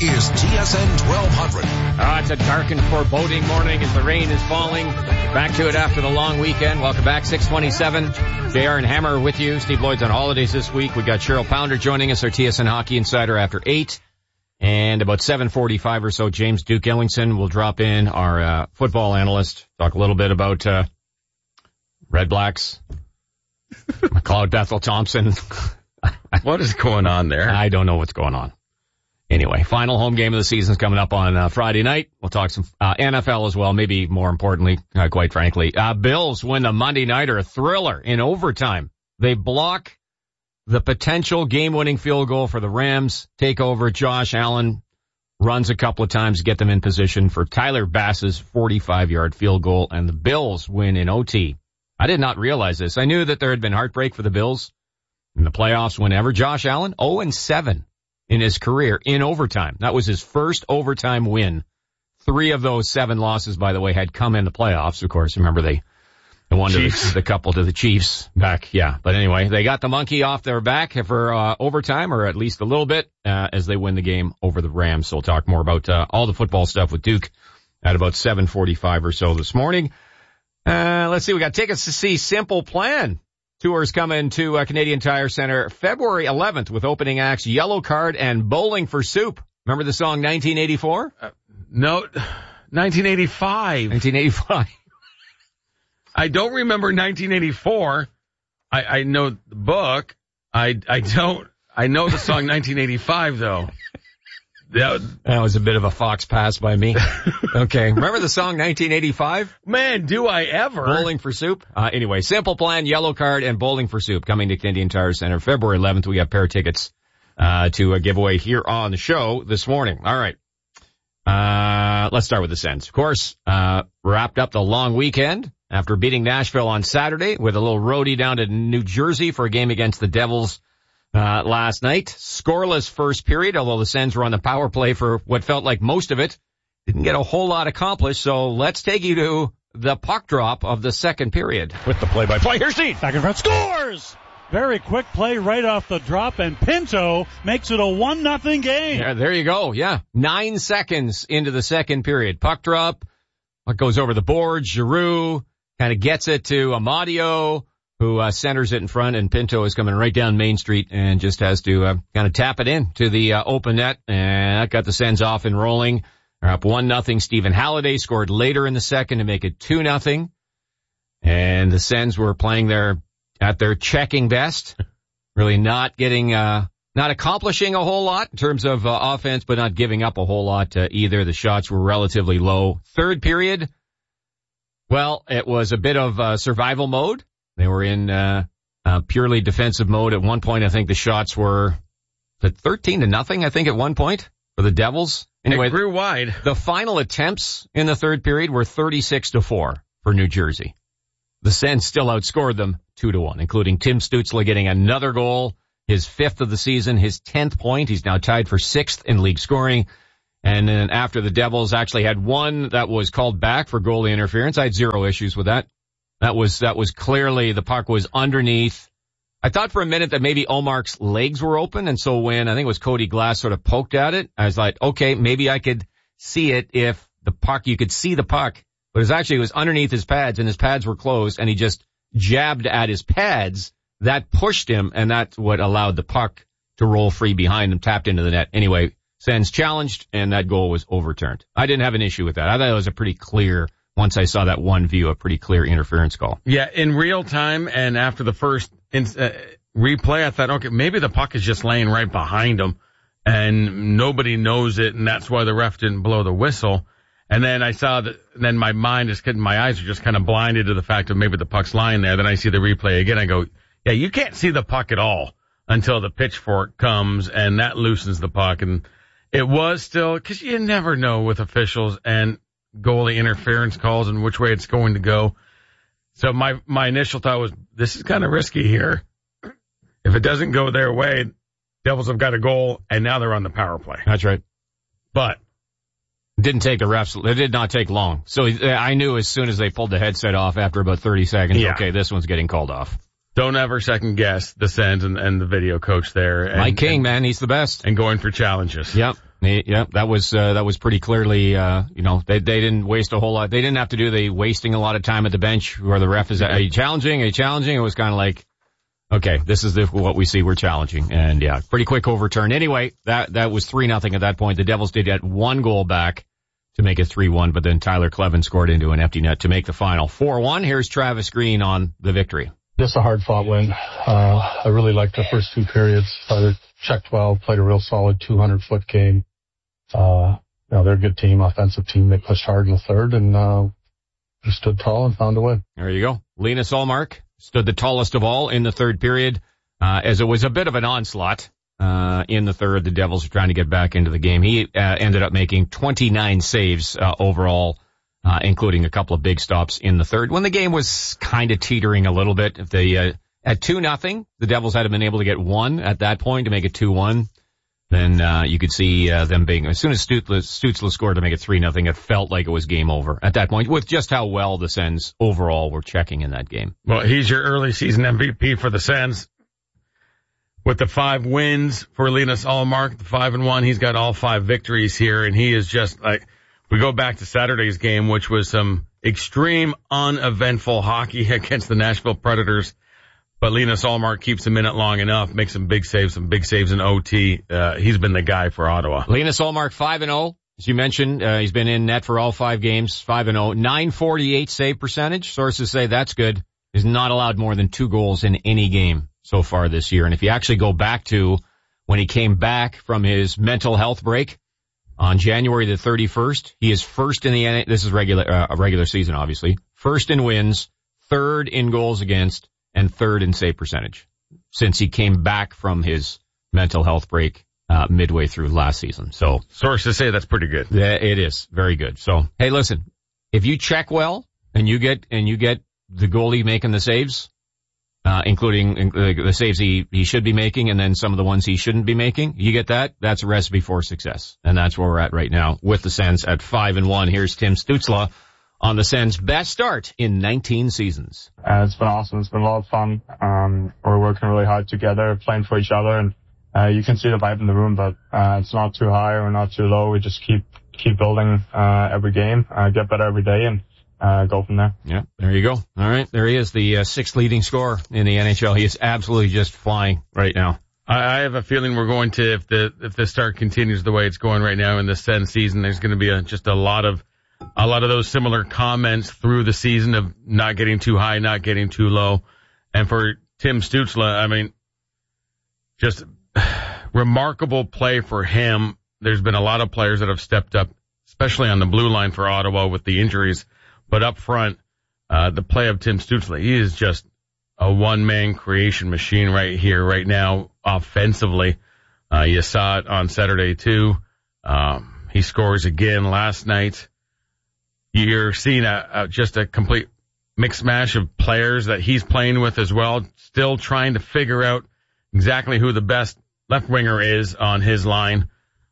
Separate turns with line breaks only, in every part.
is TSN 1200.
It's a dark and foreboding morning as the rain is falling. Back to it after the long weekend. Welcome back, 627. JR and Hammer with you. Steve Lloyd's on holidays this week. We got Cheryl Pounder joining us, our TSN Hockey Insider, after 8. And about 7:45 or so, James Duke Ellingson will drop in, our football analyst, talk a little bit about Red Blacks, McLeod Bethel Thompson.
What is going on there?
I don't know what's going on. Anyway, final home game of the season is coming up on Friday night. We'll talk some NFL as well, maybe more importantly, quite frankly. Bills win the Monday Nighter, a thriller in overtime. They block the potential game-winning field goal for the Rams. Take over. Josh Allen runs a couple of times to get them in position for Tyler Bass's 45-yard field goal, and the Bills win in OT. I did not realize this. I knew that there had been heartbreak for the Bills in the playoffs whenever. Josh Allen, 0-7 in his career in overtime. That was his first overtime win. 3 of those 7 losses, by the way, had come in the playoffs. Of course, remember they won the couple to the Chiefs back. Yeah. But anyway, they got the monkey off their back for overtime, or at least a little bit, as they win the game over the Rams. So we'll talk more about all the football stuff with Duke at about 7:45 or so this morning. Let's see. We got tickets to see Simple Plan. Tours coming to Canadian Tire Center February 11th with opening acts Yellow Card and Bowling for Soup. Remember the song 1984?
No, 1985.
1985.
I don't remember 1984. I know the book. I know the song 1985 though.
That was a bit of a fox pass by me. Okay. Remember the song 1985?
Man, do I ever.
Bowling for Soup. Anyway, Simple Plan, Yellow Card, and Bowling for Soup coming to Canadian Tire Center February 11th. We got pair tickets to give away here on the show this morning. All right. Let's start with the Sens. Of course, wrapped up the long weekend after beating Nashville on Saturday with a little roadie down to New Jersey for a game against the Devils last night. Scoreless first period, although the Sens were on the power play for what felt like most of it. Didn't get a whole lot accomplished, so let's take you to the puck drop of the second period.
With the play-by-play, here's Steve. Back in front, scores! Very quick play right off the drop, and Pinto makes it a 1-0 game.
Yeah, there you go, yeah. 9 seconds into the second period. Puck drop, puck goes over the board, Giroux kind of gets it to Amadio, who centers it in front, and Pinto is coming right down Main Street and just has to kind of tap it in to the open net, and that got the Sens off and rolling. They're up 1-0. Stephen Halliday scored later in the second to make it 2-0, and the Sens were playing at their checking best, really not getting, not accomplishing a whole lot in terms of offense, but not giving up a whole lot either. The shots were relatively low. Third period, well, it was a bit of survival mode. They were in purely defensive mode. At one point, I think the shots were 13-0, I think, at one point for the Devils. Anyway,
it grew wide.
The final attempts in the third period were 36-4 for New Jersey. The Sens still outscored them 2-1, including Tim Stützle getting another goal, his 5th of the season, his 10th point. He's now tied for 6th in league scoring. And then after the Devils actually had one that was called back for goalie interference, I had 0 issues with that. That was clearly, the puck was underneath. I thought for a minute that maybe Omark's legs were open, and so when I think it was Cody Glass sort of poked at it, I was like, okay, maybe I could see it if the puck, you could see the puck, but it was underneath his pads, and his pads were closed, and he just jabbed at his pads. That pushed him, and that's what allowed the puck to roll free behind him, tapped into the net. Anyway, Sens challenged, and that goal was overturned. I didn't have an issue with that. I thought it was a pretty clear, once I saw that one view, a pretty clear interference call.
Yeah, in real time and after the first replay, I thought, okay, maybe the puck is just laying right behind him and nobody knows it, and that's why the ref didn't blow the whistle. And then I saw that, then my eyes are just kind of blinded to the fact of maybe the puck's lying there. Then I see the replay again. I go, yeah, you can't see the puck at all until the pitchfork comes, and that loosens the puck. And it was still, because you never know with officials and goalie interference calls and which way it's going to go. So my initial thought was, this is kind of risky here. If it doesn't go their way, Devils have got a goal, and now they're on the power play.
That's right.
But
it did not take long. So I knew as soon as they pulled the headset off after about 30 seconds, okay, this one's getting called off.
Don't ever second guess the Sens and the video coach there.
Mike King, man, he's the best.
And going for challenges.
Yep. Yeah, that was pretty clearly, they didn't waste a whole lot. They didn't have to do the wasting a lot of time at the bench where the ref is, are you challenging? Are you challenging? It was kind of like, okay, this is what we see. We're challenging. And yeah, pretty quick overturn. Anyway, that was 3-0 at that point. The Devils did get 1 goal back to make it 3-1, but then Tyler Clevin scored into an empty net to make the final 4-1. Here's Travis Green on the victory.
Just a hard-fought win. I really liked the first 2 periods. Checked well, played a real solid 200-foot game. They're a good team, offensive team. They pushed hard in the third, and we stood tall and found a win.
There you go. Linus Ullmark stood the tallest of all in the third period, as it was a bit of an onslaught. In the third, the Devils are trying to get back into the game. He ended up making 29 saves overall, including a couple of big stops in the third. When the game was kind of teetering a little bit, if they at 2-0, the Devils had been able to get 1 at that point to make it 2-1. Then you could see them being, as soon as Stützle scored to make it 3-0, it felt like it was game over at that point, with just how well the Sens overall were checking in that game.
Well, he's your early season MVP for the Sens. With the 5 wins for Linus Ullmark, the 5-1, he's got all 5 victories here, and he is just like, we go back to Saturday's game, which was some extreme, uneventful hockey against the Nashville Predators. But Linus Ullmark keeps him in it long enough, makes some big saves in OT. He's been the guy for Ottawa.
Linus Ullmark 5-0. As you mentioned, he's been in net for all 5 games, 5-0. .948 save percentage. Sources say that's good. He's not allowed more than 2 goals in any game so far this year. And if you actually go back to when he came back from his mental health break on January the 31st, he is first in the, this is regular season, obviously, first in wins, third in goals against, and third in save percentage since he came back from his mental health break midway through last season. So
sources say that's pretty good.
It is very good. So hey, listen, if you check well and you get the goalie making the saves, including the saves he should be making, and then some of the ones he shouldn't be making, you get that. That's a recipe for success, and that's where we're at right now with the Sens at 5-1. Here's Tim Stützle on the Sens' best start in 19 seasons.
It's been awesome. It's been a lot of fun. We're working really hard together, playing for each other, and you can see the vibe in the room, but it's not too high or not too low. We just keep building every game, get better every day, and go from there.
Yeah, there you go. All right, there he is, the 6th leading scorer in the NHL. He is absolutely just flying right now.
I have a feeling we're going to, if the start continues the way it's going right now in the Sens season, there's going to be just a lot of those similar comments through the season of not getting too high, not getting too low. And for Tim Stützle, I mean, just remarkable play for him. There's been a lot of players that have stepped up, especially on the blue line for Ottawa with the injuries. But up front, the play of Tim Stützle, he is just a one-man creation machine right here, right now, offensively. You saw it on Saturday, too. He scores again last night. You're seeing just a complete mix mash of players that he's playing with as well, still trying to figure out exactly who the best left winger is on his line.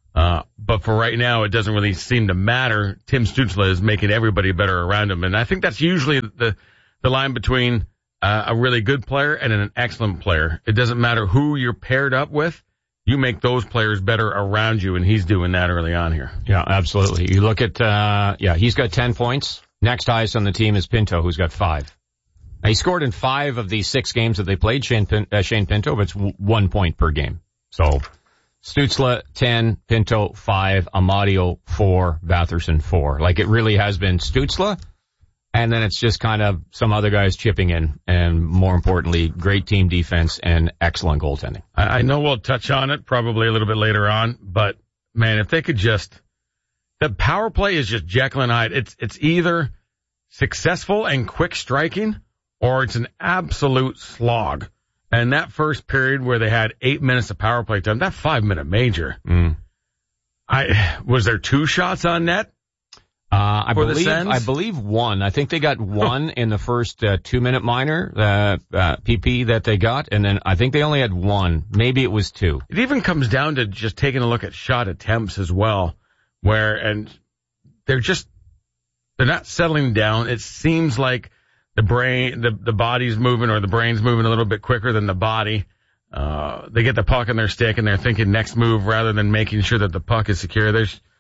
But for right now, it doesn't really seem to matter. Tim Stützle is making everybody better around him. And I think that's usually the line between a really good player and an excellent player. It doesn't matter who you're paired up with. You make those players better around you, and he's doing that early on here.
Yeah, absolutely. You look at, he's got 10 points. Next highest on the team is Pinto, who's got 5. Now, he scored in 5 of the 6 games that they played, Shane Pinto, but it's 1 point per game. So, Stützle, 10, Pinto, 5, Amadio, 4, Batherson, 4. Like, it really has been Stützle, and then it's just kind of some other guys chipping in, and more importantly, great team defense and excellent goaltending.
I know we'll touch on it probably a little bit later on, but man, if they could the power play is just Jekyll and Hyde. It's either successful and quick striking, or it's an absolute slog. And that first period where they had 8 minutes of power play time, that 5-minute major, was there 2 shots on net?
I believe 1. I think they got 1 in the first 2-minute minor, PP that they got, and then I think they only had 1. Maybe it was 2.
It even comes down to just taking a look at shot attempts as well, and they're not settling down. It seems like the brain, the body's moving, or the brain's moving a little bit quicker than the body. they get the puck in their stick and they're thinking next move rather than making sure that the puck is secure.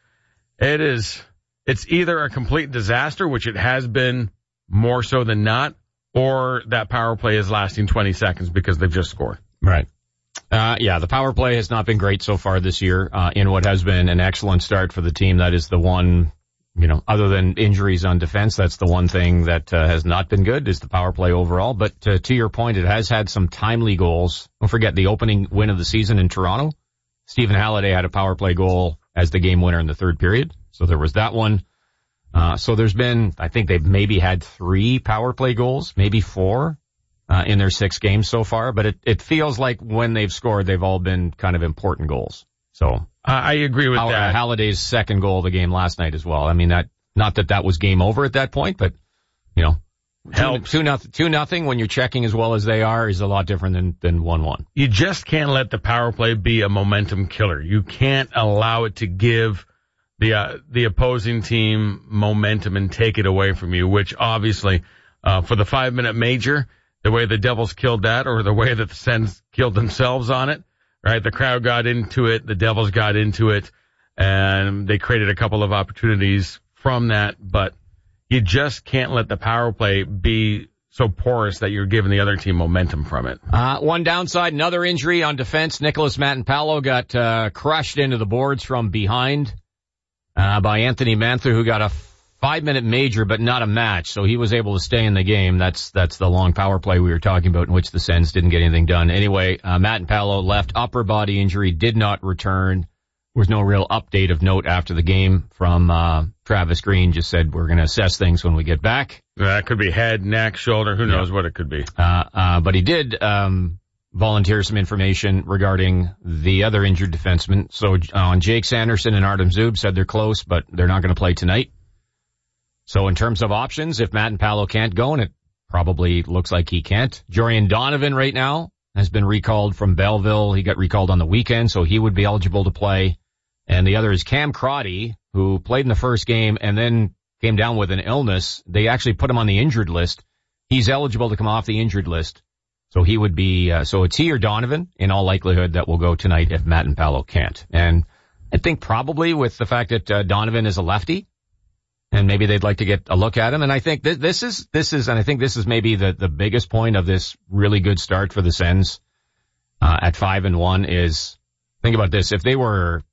It's either a complete disaster, which it has been more so than not, or that power play is lasting 20 seconds because they've just scored.
Right. The power play has not been great so far this year, in what has been an excellent start for the team. That is the one, other than injuries on defense, that's the one thing that has not been good is the power play overall. But to your point, it has had some timely goals. Don't forget the opening win of the season in Toronto. Stephen Halliday had a power play goal as the game winner in the third period. So there was that one. So there's been, I think they've maybe had 3 power play goals, maybe 4. In their 6 games so far, but it feels like when they've scored, they've all been kind of important goals. So
I agree with that.
Halliday's second goal of the game last night as well. I mean, not that was game over at that point, but helps. 2-0 when you're checking as well as they are is a lot different than 1-1.
You just can't let the power play be a momentum killer. You can't allow it to give the opposing team momentum and take it away from you, which obviously for the 5-minute major, the way the Devils killed that, or the way that the Sens killed themselves on it, right? The crowd got into it, the Devils got into it, and they created a couple of opportunities from that, but you just can't let the power play be so porous that you're giving the other team momentum from it.
One downside, another injury on defense. Nicholas Matinpalo got crushed into the boards from behind by Anthony Mantha, who got a 5-minute major, but not a match, so he was able to stay in the game. That's the long power play we were talking about in which the Sens didn't get anything done. Anyway, Matinpalo left, upper body injury, did not return. There was no real update of note after the game from Travis Green. Just said we're going to assess things when we get back.
That could be head, neck, shoulder, who knows what it could be.
But he did volunteer some information regarding the other injured defensemen. So Jake Sanderson and Artem Zub said they're close, but they're not going to play tonight. So in terms of options, if Matinpalo can't go, and it probably looks like he can't, Jorian Donovan right now has been recalled from Belleville. He got recalled on the weekend, so he would be eligible to play. And the other is Cam Crotty, who played in the first game and then came down with an illness. They actually put him on the injured list. He's eligible to come off the injured list. So he would be, so it's he or Donovan in all likelihood that will go tonight if Matinpalo can't. And I think probably with the fact that Donovan is a lefty, and maybe they'd like to get a look at him. And I think this is, and I think this is maybe the biggest point of this really good start for the Sens, at 5-1 is, think about this. If they were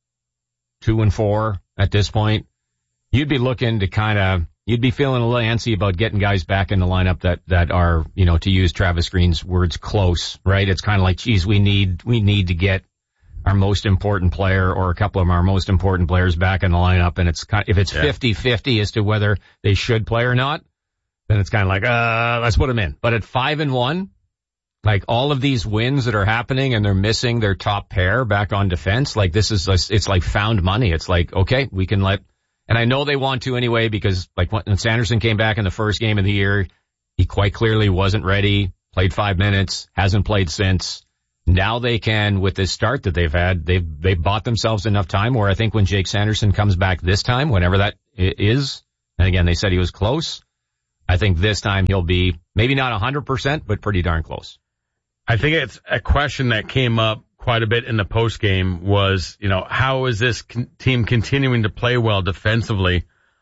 2-4 at this point, you'd be looking to you'd be feeling a little antsy about getting guys back in the lineup that are, to use Travis Green's words, close, right? It's kind of like, geez, we need to get our most important player or a couple of our most important players back in the lineup, and if it's 50-50 as to whether they should play or not, then it's kind of like, let's put them in. But at 5-1, like all of these wins that are happening and they're missing their top pair back on defense, like it's like found money. It's like, okay, we can and I know they want to anyway, because like when Sanderson came back in the first game of the year, he quite clearly wasn't ready, played 5 minutes, hasn't played since. Now they can, with this start that they've had, they've bought themselves enough time where I think when Jake Sanderson comes back this time, whenever that is, and again, they said he was close, I think this time he'll be maybe not 100%, but pretty darn close.
I think it's a question that came up quite a bit in the post game was, how is this team continuing to play well defensively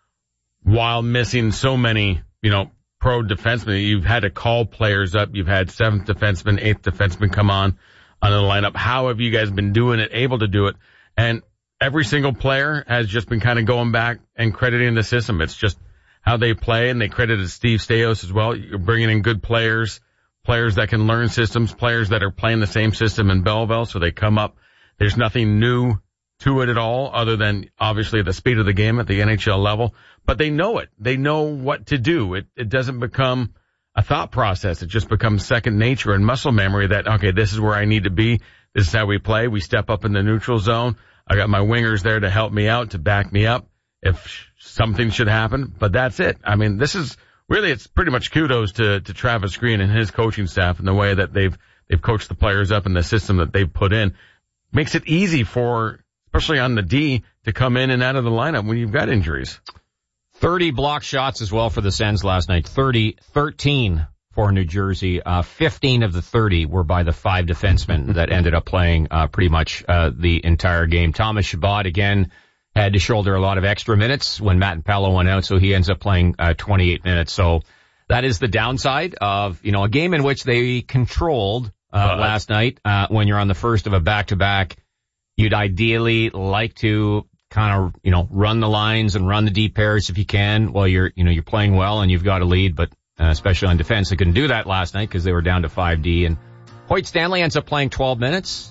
while missing so many, pro defensemen? You've had to call players up. You've had 7th defenseman, 8th defenseman come on the lineup. How have you guys been doing it, able to do it? And every single player has just been kind of going back and crediting the system. It's just how they play, and they credited Steve Staios as well. You're bringing in good players that can learn systems, players that are playing the same system in Belleville, so they come up. There's nothing new to it at all other than obviously the speed of the game at the NHL level, but they know it. They know what to do. It doesn't become a thought process. It just becomes second nature and muscle memory that, okay, this is where I need to be. This is how we play. We step up in the neutral zone. I got my wingers there to help me out, to back me up if something should happen, but that's it. I mean, this is really, it's pretty much kudos to Travis Green and his coaching staff and the way that they've coached the players up and the system that they've put in. Makes it easy for, especially on the D, to come in and out of the lineup when you've got injuries.
30 block shots as well for the Sens last night. 13 for New Jersey. 15 of the 30 were by the 5 defensemen that ended up playing pretty much the entire game. Thomas Chabot, again, had to shoulder a lot of extra minutes when Matt Pello went out, so he ends up playing 28 minutes. So that is the downside of, a game in which they controlled last night. When you're on the first of a back-to-back, you'd ideally like to kind of, run the lines and run the deep pairs if you can while you're playing well and you've got a lead, but especially on defense, they couldn't do that last night because they were down to 5D. And Hoyt Stanley ends up playing 12 minutes.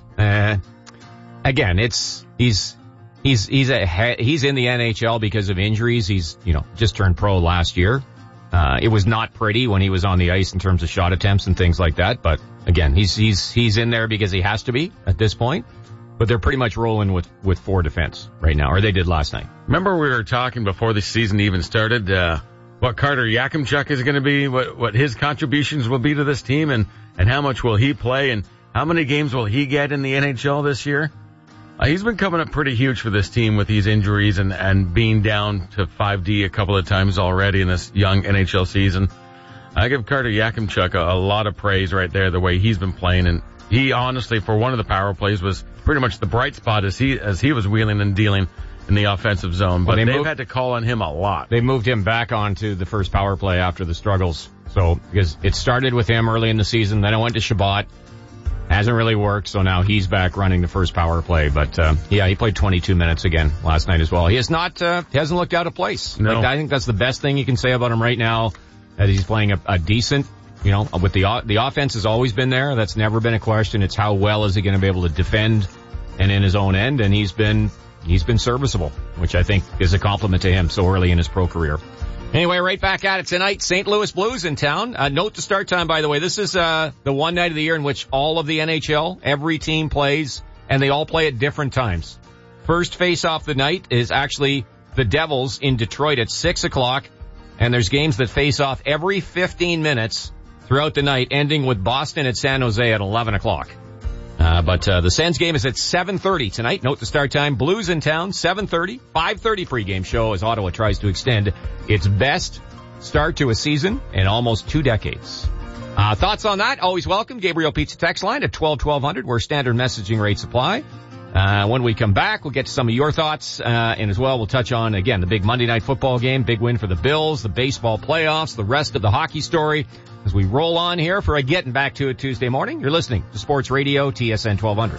Again, he's in the NHL because of injuries. He's, just turned pro last year. It was not pretty when he was on the ice in terms of shot attempts and things like that. But again, he's in there because he has to be at this point. But they're pretty much rolling with 4 defense right now, or they did last night.
Remember we were talking before the season even started, what Carter Yakimchuk is going to be, what his contributions will be to this team, and how much will he play, and how many games will he get in the NHL this year? He's been coming up pretty huge for this team with these injuries and being down to 5D a couple of times already in this young NHL season. I give Carter Yakimchuk a lot of praise right there, the way he's been playing, and he honestly, for one of the power plays, was pretty much the bright spot as he was wheeling and dealing in the offensive zone. But they've had to call on him a lot.
They moved him back onto the first power play after the struggles. So, because it started with him early in the season, then it went to Chabot. Hasn't really worked, so now he's back running the first power play. But, he played 22 minutes again last night as well. He hasn't looked out of place.
No.
I think that's the best thing you can say about him right now, that he's playing a decent, with the offense has always been there. That's never been a question. It's how well is he going to be able to defend and in his own end, and he's been serviceable, which I think is a compliment to him so early in his pro career. Anyway, right back at it tonight. St. Louis Blues in town. Note the start time, by the way. This is the one night of the year in which all of the NHL, every team plays, and they all play at different times. First face-off the night is actually the Devils in Detroit at 6 o'clock, and there's games that face off every 15 minutes throughout the night, ending with Boston at San Jose at 11 o'clock. But the Sens game is at 7:30 tonight. Note the start time. Blues in town, 7:30. 5:30 pregame show as Ottawa tries to extend its best start to a season in almost 2 decades. Thoughts on that? Always welcome. Gabriel Pizza text line at 1200 where standard messaging rates apply. When we come back, we'll get to some of your thoughts, and as well, we'll touch on, again, the big Monday night football game, big win for the Bills, the baseball playoffs, the rest of the hockey story as we roll on here for a Getting Back to It Tuesday morning. You're listening to Sports Radio TSN 1200.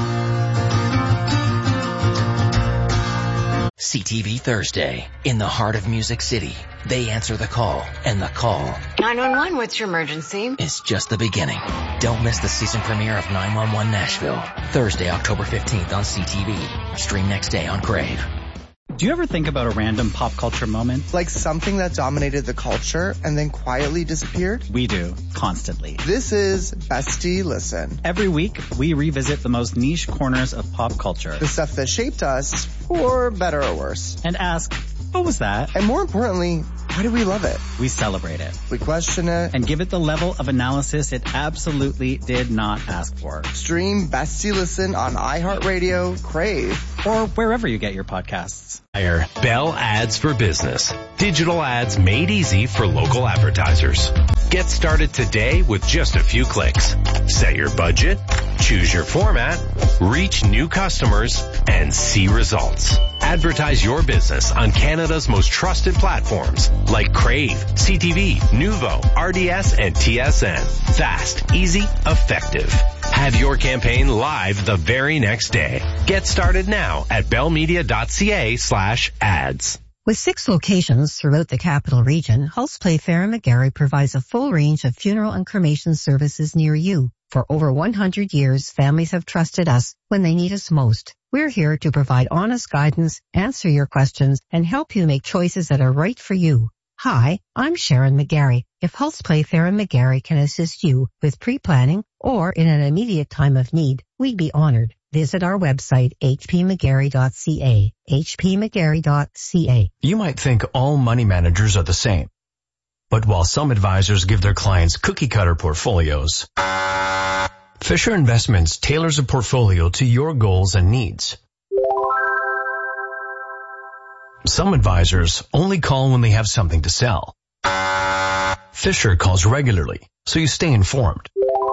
CTV Thursday. In the heart of Music City, they answer the call, and the call
911, what's your emergency?
is just the beginning. Don't miss the season premiere of 911 Nashville, Thursday, October 15th on CTV. Stream next day on Crave.
Do you ever think about a random pop culture moment?
Like something that dominated the culture and then quietly disappeared?
We do, constantly.
This is Bestie Listen.
Every week, we revisit the most niche corners of pop culture.
The stuff that shaped us, for better or worse.
And ask, what was that?
And more importantly, why do we love it?
We celebrate it.
We question it.
And give it the level of analysis it absolutely did not ask for.
Stream Bestie Listen on iHeartRadio, Crave,
or wherever you get your podcasts.
Bell Ads for Business. Digital ads made easy for local advertisers. Get started today with just a few clicks. Set your budget, choose your format, reach new customers, and see results. Advertise your business on Canada's most trusted platforms like Crave, CTV, Nuvo, RDS, and TSN. Fast, easy, effective. Have your campaign live the very next day. Get started now at bellmedia.ca/ads.
With 6 locations throughout the capital region, Hulse Playfair & McGarry provides a full range of funeral and cremation services near you. For over 100 years, families have trusted us when they need us most. We're here to provide honest guidance, answer your questions, and help you make choices that are right for you. Hi, I'm Sharon McGarry. If Hulse Playfair & McGarry can assist you with pre-planning or in an immediate time of need, we'd be honored. Visit our website, hpmcgarry.ca, hpmcgarry.ca.
You might think all money managers are the same. But while some advisors give their clients cookie-cutter portfolios, Fisher Investments tailors a portfolio to your goals and needs. Some advisors only call when they have something to sell. Fisher calls regularly, so you stay informed.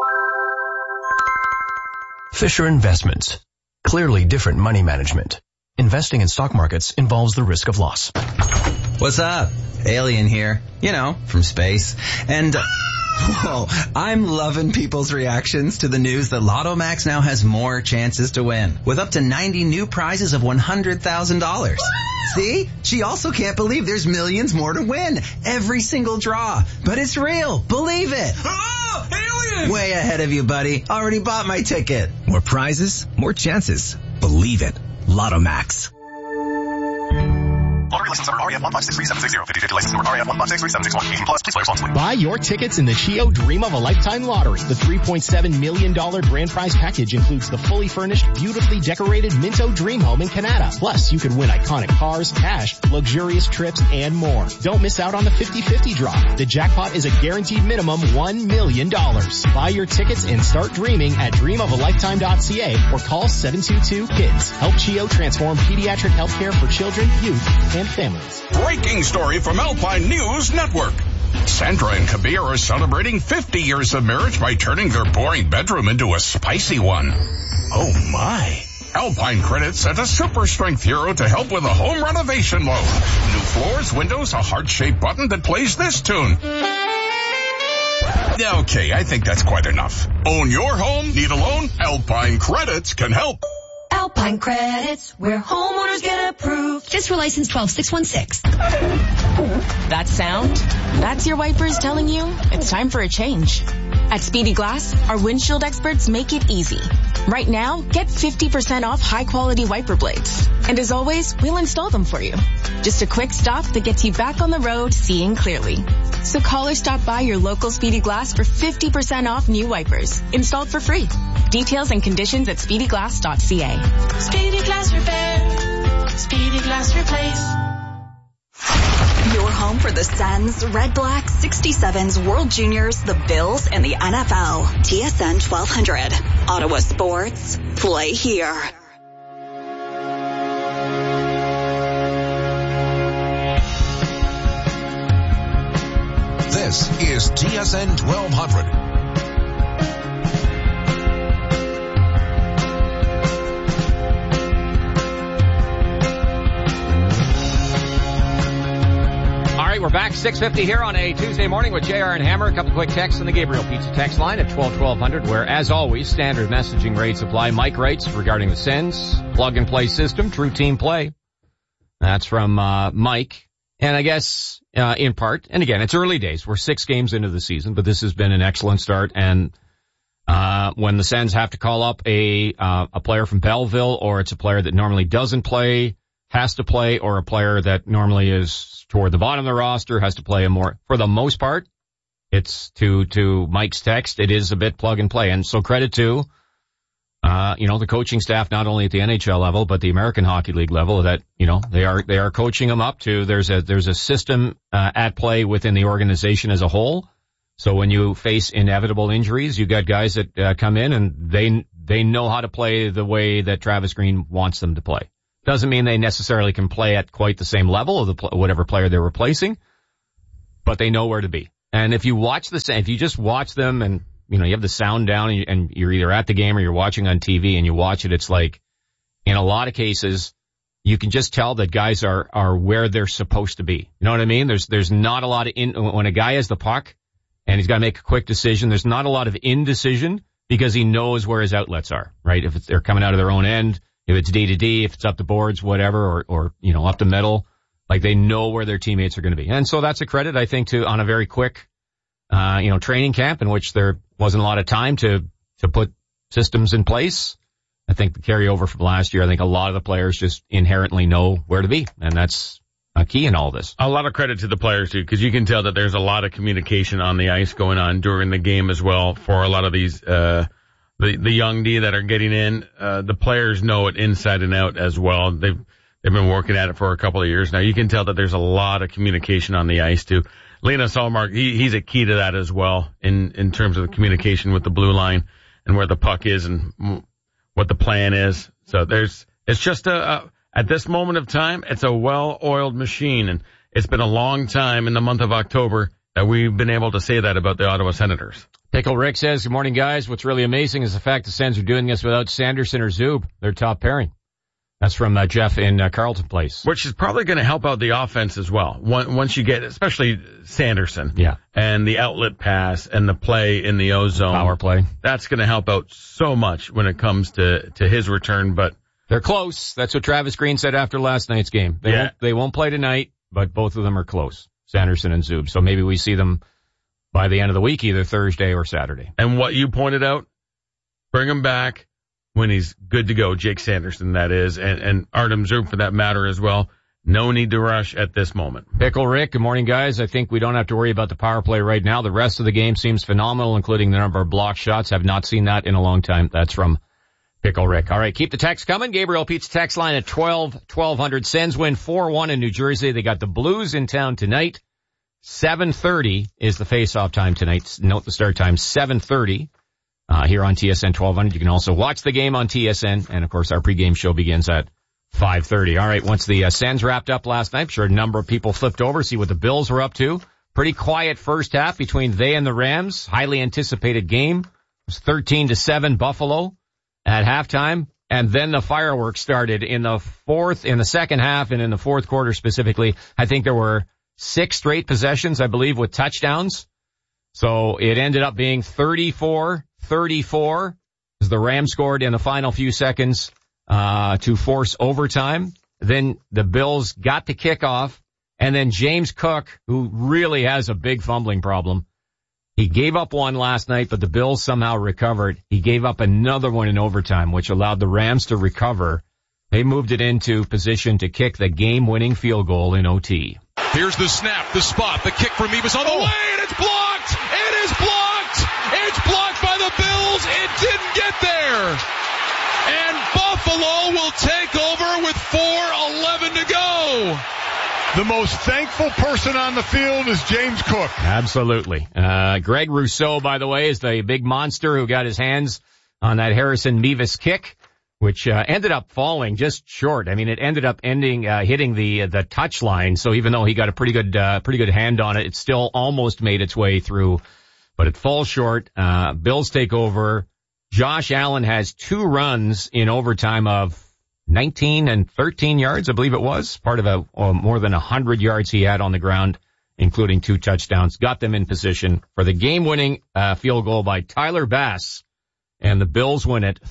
Fisher Investments. Clearly different money management. Investing in stock markets involves the risk of loss.
What's up? Alien here. You know, from space. And, whoa, I'm loving people's reactions to the news that Lotto Max now has more chances to win, with up to 90 new prizes of $100,000. See? She also can't believe there's millions more to win. Every single draw. But it's real. Believe it.
Oh, alien!
Way ahead of you, buddy. Already bought my ticket.
More prizes, more chances. Believe it. Lotto Max.
Lottery license number REF1563760. 50/50 license number REF1563761. 18 plus. Please play responsibly.
Buy your tickets in the Chio Dream of a Lifetime Lottery. The $3.7 million grand prize package includes the fully furnished, beautifully decorated Minto Dream Home in Canada. Plus, you could win iconic cars, cash, luxurious trips, and more. Don't miss out on the 50/50 draw. The jackpot is a guaranteed minimum $1 million. Buy your tickets and start dreaming at dreamofalifetime.ca or call 722-KIDS. Help Chio transform pediatric healthcare for children, youth, and families.
Breaking story from Alpine News Network. Sandra and Kabir are celebrating 50 years of marriage by turning their boring bedroom into a spicy one. Oh my. Alpine Credit sent a super strength hero to help with a home renovation loan. New floors, windows, a heart-shaped button that plays this tune. Okay, I think that's quite enough. Own your home? Need a loan? Alpine Credits can help.
Alpine Credits, where homeowners get approved. FSRA license 12616.
That sound? That's your wipers telling you it's time for a change. At Speedy Glass, our windshield experts make it easy. Right now, get 50% off high-quality wiper blades. And as always, we'll install them for you. Just a quick stop that gets you back on the road seeing clearly. So call or stop by your local Speedy Glass for 50% off new wipers, installed for free. Details and conditions at speedyglass.ca.
Speedy Glass Repair. Speedy Glass Replace.
Your home for the Sens, Red Black, 67s, World Juniors, the Bills, and the NFL. TSN 1200. Ottawa Sports. Play here.
This is TSN 1200.
We're back 6:50 here on a Tuesday morning with JR and Hammer. A couple quick texts on the Gabriel Pizza text line at 1200, where, as always, standard messaging rates apply. Mike writes regarding the Sens plug-and-play system, true team play. That's from Mike. And I guess in part, and again, it's early days. We're 6 games into the season, but this has been an excellent start. And when the Sens have to call up a player from Belleville, or it's a player that normally doesn't play, has to play, or a player that normally is toward the bottom of the roster, has to play a more, for the most part, it's to Mike's text, it is a bit plug and play. And so credit to, the coaching staff, not only at the NHL level, but the American Hockey League level, that, they are coaching them up to, there's a system, at play within the organization as a whole. So when you face inevitable injuries, you got guys that, come in and they know how to play the way that Travis Green wants them to play. Doesn't mean they necessarily can play at quite the same level of whatever player they're replacing, but they know where to be. And if you just watch them and, you have the sound down and you're either at the game or you're watching on TV and you watch it, it's like, in a lot of cases, you can just tell that guys are where they're supposed to be. You know what I mean? There's not a lot of when a guy has the puck and he's got to make a quick decision, there's not a lot of indecision because he knows where his outlets are, right? If they're coming out of their own end, if it's D to D, if it's up the boards, whatever, or up the middle, like they know where their teammates are going to be. And so that's a credit, I think, on a very quick, training camp in which there wasn't a lot of time to put systems in place. I think the carryover from last year, I think a lot of the players just inherently know where to be. And that's a key in all this.
A lot of credit to the players too, because you can tell that there's a lot of communication on the ice going on during the game as well for a lot of these, the young D that are getting in. The players know it inside and out as well. They've been working at it for a couple of years now. You can tell that there's a lot of communication on the ice too. Linus Ullmark, he's a key to that as well in terms of the communication with the blue line and where the puck is and what the plan is. So it's just at this moment of time, it's a well-oiled machine, and it's been a long time in the month of October that we've been able to say that about the Ottawa Senators.
Pickle Rick says, good morning, guys. What's really amazing is the fact the Sens are doing this without Sanderson or Zub, their top pairing. That's from Jeff in Carleton Place.
Which is probably going to help out the offense as well. Once you get, especially Sanderson.
Yeah.
And the outlet pass and the play in the O-zone.
Power play.
That's going to help out so much when it comes to his return, but.
They're close. That's what Travis Green said after last night's game. They won't play tonight, but both of them are close. Sanderson and Zub. So maybe we see them by the end of the week, either Thursday or Saturday.
And what you pointed out, bring him back when he's good to go. Jake Sanderson, that is, and Artem Zub for that matter as well. No need to rush at this moment.
Pickle Rick, good morning, guys. I think we don't have to worry about the power play right now. The rest of the game seems phenomenal, including the number of block shots. Have not seen that in a long time. That's from Pickle Rick. All right, keep the text coming. Gabriel Pete's text line at 1200. Sens win 4-1 in New Jersey. They got the Blues in town tonight. 7:30 is the face-off time tonight. Note the start time, 7:30 here on TSN 1200. You can also watch the game on TSN, and of course our pregame show begins at 5:30. All right, once the Sens wrapped up last night, I'm sure a number of people flipped over, see what the Bills were up to. Pretty quiet first half between they and the Rams. Highly anticipated game. It was 13-7 Buffalo at halftime, and then the fireworks started in the second half, and in the fourth quarter specifically. I think there were 6 straight possessions, I believe, with touchdowns. So it ended up being 34-34 as the Rams scored in the final few seconds to force overtime. Then the Bills got the kickoff, and then James Cook, who really has a big fumbling problem, he gave up one last night, but the Bills somehow recovered. He gave up another one in overtime, which allowed the Rams to recover. They moved it into position to kick the game-winning field goal in OT.
Here's the snap, the spot, the kick from Meebus on the way, and it's blocked! It is blocked! It's blocked by the Bills! It didn't get there! And Buffalo will take over with 4:11 to go!
The most thankful person on the field is James Cook.
Absolutely. Greg Rousseau, by the way, is the big monster who got his hands on that Harrison Meebus kick, which ended up falling just short. I mean, it ended up hitting the touch line. So even though he got a pretty good hand on it, it still almost made its way through, but it falls short. Bills take over. Josh Allen has 2 runs in overtime of 19 and 13 yards, I believe it was. Part of more than 100 yards he had on the ground, including 2 touchdowns. Got them in position for the game-winning field goal by Tyler Bass. And the Bills win it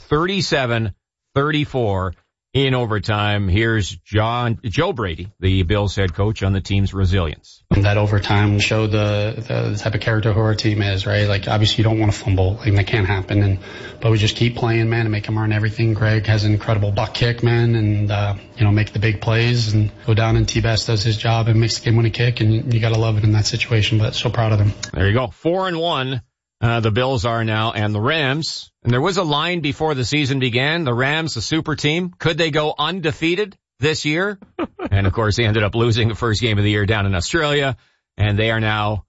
37-34 in overtime. Here's Joe Brady, the Bills head coach, on the team's resilience.
That overtime showed the type of character who our team is, right? Like, obviously you don't want to fumble. Like, that can't happen. But we just keep playing, man, and make them earn everything. Greg has an incredible buck kick, man, and, make the big plays and go down, and T-Bass does his job and makes the game-winning kick, and you gotta love it in that situation, but so proud of him.
There you go. 4-1. The Bills are now, and the Rams. And there was a line before the season began. The Rams, the super team, could they go undefeated this year? And of course, they ended up losing the first game of the year down in Australia. And they are now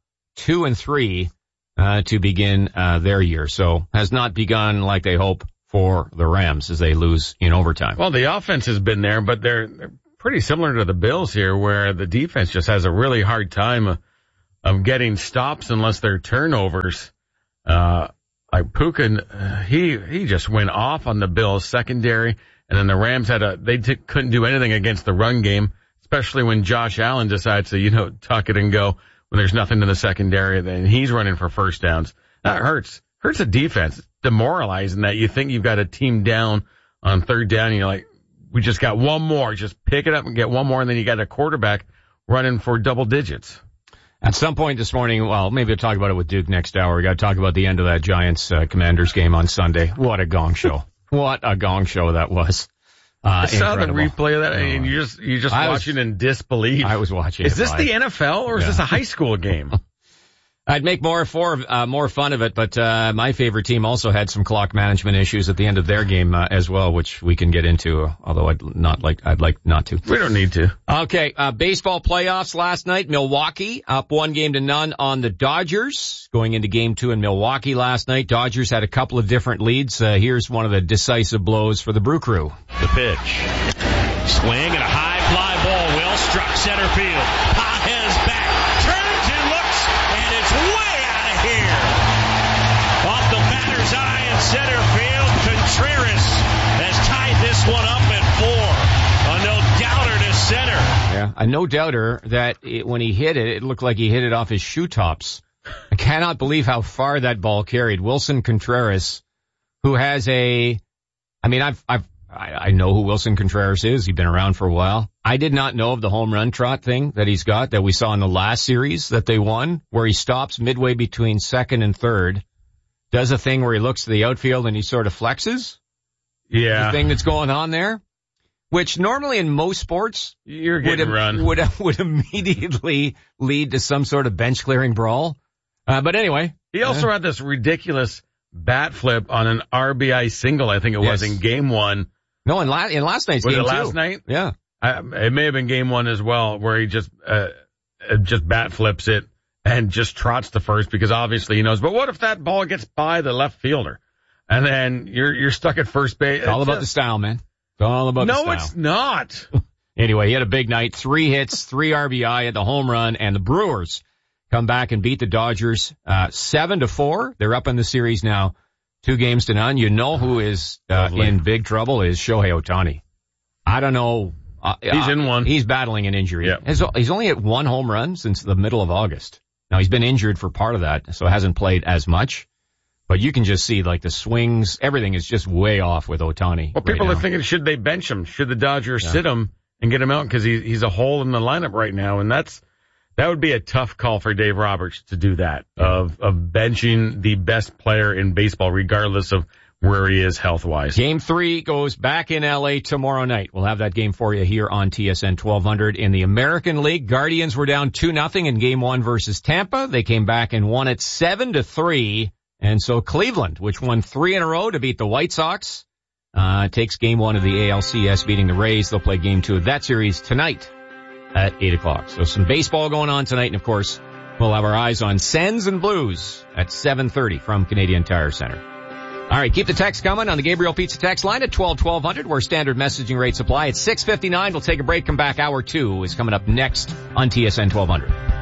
2-3 to begin their year. So has not begun like they hope for the Rams as they lose in overtime.
Well, the offense has been there, but they're pretty similar to the Bills here, where the defense just has a really hard time of getting stops unless they're turnovers. Like Puka, he just went off on the Bills secondary, and then the Rams couldn't do anything against the run game, especially when Josh Allen decides to, tuck it and go when there's nothing in the secondary, then he's running for first downs. That hurts the defense. It's demoralizing that you think you've got a team down on third down, and you're like, we just got one more, just pick it up and get one more, and then you got a quarterback running for double digits.
At some point this morning, well, maybe we'll talk about it with Duke next hour. We got to talk about the end of that Giants-Commanders game on Sunday. What a gong show. What a gong show that was.
I saw the replay of that, and you're just watching in disbelief.
I was watching.
Is this the NFL, or is this a high school game?
I'd make more fun of it, but my favorite team also had some clock management issues at the end of their game as well, which we can get into, although I'd like not to.
We don't need to.
Okay, baseball playoffs last night. Milwaukee up 1-0 on the Dodgers. Going into game 2 in Milwaukee last night, Dodgers had a couple of different leads. Here's one of the decisive blows for the Brew Crew.
The pitch. Swing and a high fly ball. Well struck center field. Pages back. Turns and looks. And center field. Contreras has tied this one up at 4. A no-doubter to center.
Yeah, a no-doubter that when he hit it, it looked like he hit it off his shoe tops. I cannot believe how far that ball carried. Wilson Contreras, who has I know who Wilson Contreras is. He's been around for a while. I did not know of the home run trot thing that he's got that we saw in the last series that they won, where he stops midway between second and third, does a thing where he looks to the outfield and he sort of flexes.
Yeah.
The thing that's going on there, which normally in most sports
you're getting run
would immediately lead to some sort of bench clearing brawl. But anyway.
He also had this ridiculous bat flip on an RBI single, I think it was, in game 1.
No, in last night's
was
game 2.
Was it last night?
Yeah.
It may have been game 1 as well, where he just bat flips it and just trots to first because obviously he knows. But what if that ball gets by the left fielder? And then you're stuck at first base.
It's all about the style, man. It's all about the style.
No, it's not.
Anyway, he had a big night. 3 hits, 3 RBI at the home run, and the Brewers come back and beat the Dodgers 7-4. They're up in the series now, 2-0. You know who is in big trouble is Shohei Ohtani. I don't know.
He's in one.
He's battling an injury.
Yep.
He's only hit 1 home run since the middle of August. Now, he's been injured for part of that, so hasn't played as much. But you can just see, like, the swings, everything is just way off with Ohtani.
Well, people are thinking, should they bench him? Should the Dodgers sit him and get him out? Because he's a hole in the lineup right now, and that would be a tough call for Dave Roberts to do that, of benching the best player in baseball, regardless of where he is health-wise.
Game 3 goes back in L.A. tomorrow night. We'll have that game for you here on TSN 1200. In the American League, Guardians were down 2-0 in Game 1 versus Tampa. They came back and won it 7-3. And so Cleveland, which won 3 in a row to beat the White Sox, takes Game 1 of the ALCS, beating the Rays. They'll play Game 2 of that series tonight at 8 o'clock. So some baseball going on tonight, and of course, we'll have our eyes on Sens and Blues at 7:30 from Canadian Tire Center. All right, keep the text coming on the Gabriel Pizza text line at 1200, where standard messaging rates apply. It's 6:59. We'll take a break, come back. Hour 2 is coming up next on TSN 1200.